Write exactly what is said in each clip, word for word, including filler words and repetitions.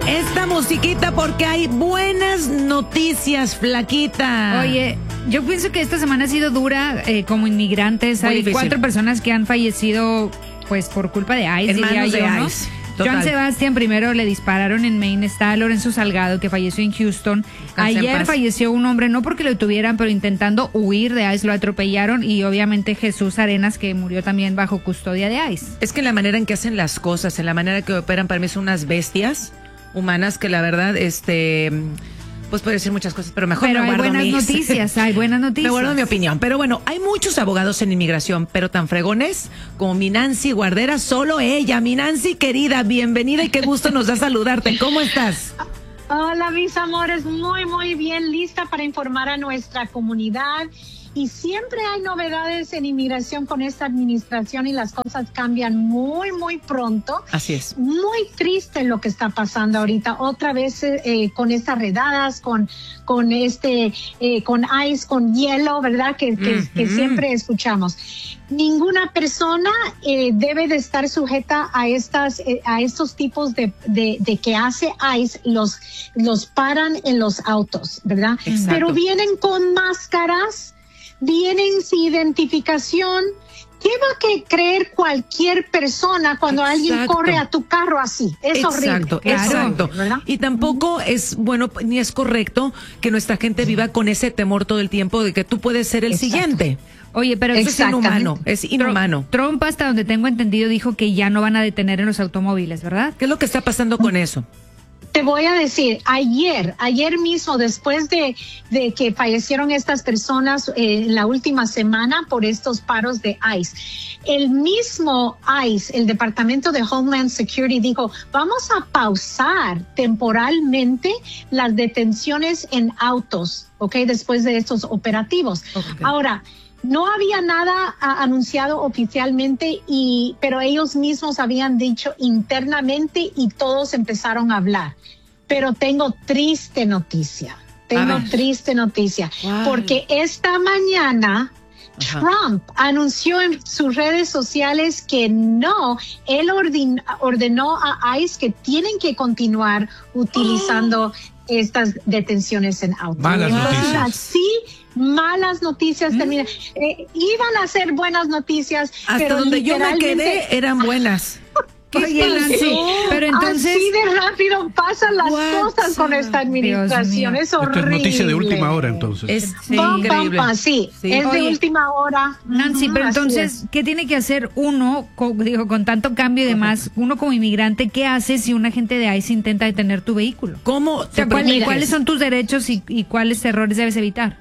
esta musiquita porque hay buenas noticias, flaquita. Oye, yo pienso que esta semana ha sido dura eh, como inmigrantes. Muy hay difícil. cuatro personas que han fallecido pues por culpa de ICE, En diría manos yo, de ¿no? ICE. Total. Joan Sebastián primero le dispararon en Maine, está Lorenzo Salgado que falleció en Houston. Descanse en Ayer paz. falleció un hombre, no porque lo detuvieran, pero intentando huir de ICE, lo atropellaron, y obviamente Jesús Arenas que murió también bajo custodia de ICE. Es que la manera en que hacen las cosas, en la manera que operan, para mí son unas bestias humanas que la verdad, este... pues puede decir muchas cosas, pero mejor Pero me hay guardo buenas mis- noticias, hay buenas noticias. Me guardo mi opinión. Pero bueno, hay muchos abogados en inmigración, pero tan fregones como mi Nancy Guardera, solo ella. Mi Nancy querida, bienvenida y qué gusto nos da saludarte. ¿Cómo estás? Hola, mis amores, muy, muy bien, lista para informar a nuestra comunidad. Y siempre hay novedades en inmigración con esta administración y las cosas cambian muy, muy pronto. Así es. Muy triste lo que está pasando ahorita. Otra vez eh, con estas redadas, con, con este, eh, con ICE, con hielo, ¿verdad? Que, que, Uh-huh. que siempre escuchamos. Ninguna persona eh, debe de estar sujeta a estas, eh, a estos tipos de, de, de que hace ICE, los, los paran en los autos, ¿verdad? Exacto. Pero vienen con máscaras, vienen sin identificación. ¿Qué va a que creer cualquier persona cuando alguien Exacto. corre a tu carro así? Es Exacto, horrible. Es exacto. horrible, ¿verdad? Y tampoco es bueno ni es correcto que nuestra gente viva con ese temor todo el tiempo de que tú puedes ser el Exacto. siguiente. Oye, pero Eso es Exactamente. inhumano, es inhumano. Trump, hasta donde tengo entendido, dijo que ya no van a detener en los automóviles, ¿verdad? ¿Qué es lo que está pasando con eso? Te voy a decir, ayer, ayer mismo, después de, de que fallecieron estas personas eh, en la última semana por estos paros de ICE, el mismo ICE, el Departamento de Homeland Security, dijo, vamos a pausar temporalmente las detenciones en autos, ¿ok? Después de estos operativos. Okay. Ahora, no había nada a, anunciado oficialmente, y, pero ellos mismos habían dicho internamente y todos empezaron a hablar. Pero tengo triste noticia, tengo ver. triste noticia, ¿Cuál? porque esta mañana Ajá. Trump anunció en sus redes sociales que no, él ordin, ordenó a ICE que tienen que continuar utilizando estas detenciones en autos. Malas Entonces, noticias. así, malas noticias terminan. Eh, iban a ser buenas noticias, Hasta pero donde yo me literalmente- quedé eran buenas. ¿Qué Oye, pasó? Nancy, pero entonces... Así de rápido pasan las What? cosas con esta administración. mío. Es Esto horrible. es noticia de última hora, entonces. Es Sí. Pam, pam, increíble. pam, sí, Sí. es de Oye, última hora. Nancy, Ujú, pero así entonces, es. ¿qué tiene que hacer uno, con, digo, con tanto cambio y demás, uno como inmigrante, qué hace si un agente de ICE intenta detener tu vehículo? ¿Cómo O te sea, ¿cuál- proteges? ¿cuáles son tus derechos y, y cuáles errores debes evitar?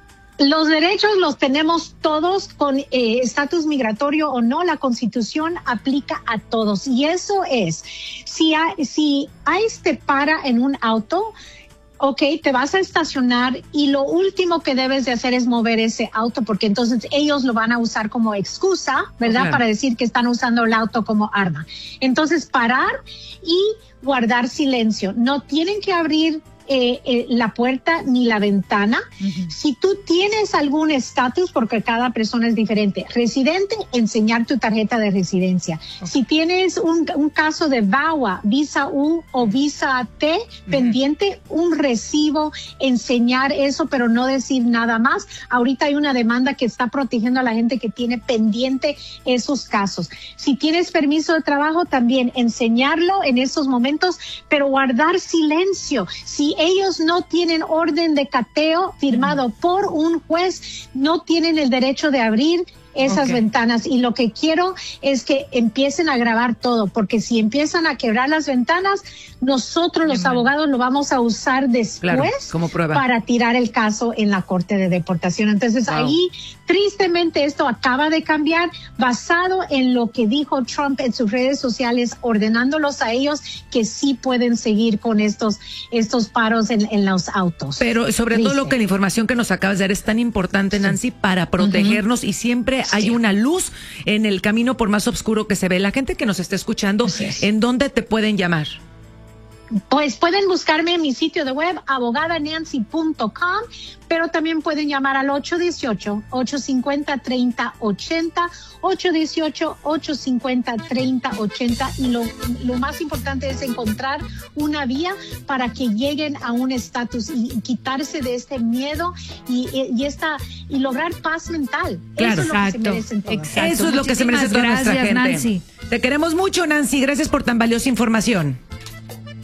Los derechos los tenemos todos, con eh, estatus migratorio o no, la Constitución aplica a todos. Y eso es, si, hay, si ICE te para en un auto, ok, te vas a estacionar y lo último que debes de hacer es mover ese auto, porque entonces ellos lo van a usar como excusa, ¿verdad? Claro. Para decir que están usando el auto como arma. Entonces, parar y guardar silencio. No tienen que abrir Eh, eh, la puerta ni la ventana. Ujú. Si tú tienes algún estatus, porque cada persona es diferente, residente, enseñar tu tarjeta de residencia. Si tienes un, un caso de V A W A, visa U o visa T pendiente, un recibo, enseñar eso, pero no decir nada más. Ahorita hay una demanda que está protegiendo a la gente que tiene pendiente esos casos. Si tienes permiso de trabajo, también enseñarlo en esos momentos, pero guardar silencio. Si ellos no tienen orden de cateo firmado por un juez, no tienen el derecho de abrir esas Ok. ventanas. Y lo que quiero es que empiecen a grabar todo, porque si empiezan a quebrar las ventanas, nosotros los abogados lo vamos a usar después Claro, como prueba. para tirar el caso en la corte de deportación. Entonces Wow. ahí, tristemente, esto acaba de cambiar basado en lo que dijo Trump en sus redes sociales, ordenándolos a ellos que sí pueden seguir con estos, estos paros en, en los autos. Pero sobre todo lo Triste. que la información que nos acabas de dar es tan importante, Nancy, para protegernos, y siempre hay Sí. una luz en el camino por más oscuro que se ve. La gente que nos está escuchando, Así es. ¿en dónde te pueden llamar? Pues pueden buscarme en mi sitio de web, abogada nancy punto com, pero también pueden llamar al ocho uno ocho, ocho cinco cero, tres cero ocho cero, ocho uno ocho, ocho cinco cero, tres cero ocho cero, y lo, lo más importante es encontrar una vía para que lleguen a un estatus y, y quitarse de este miedo y, y, esta, y lograr paz mental. Claro, eso es lo que se merecen todos. Eso es lo que se merece toda nuestra gente. Nancy. Te queremos mucho, Nancy. Gracias por tan valiosa información.